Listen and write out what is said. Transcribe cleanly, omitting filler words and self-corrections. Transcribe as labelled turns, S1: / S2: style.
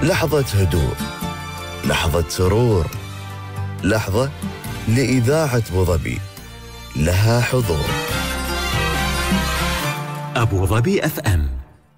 S1: لحظة هدوء، لحظة سرور، لحظة لإذاعة أبوظبي لها حضور.
S2: أبوظبي FM.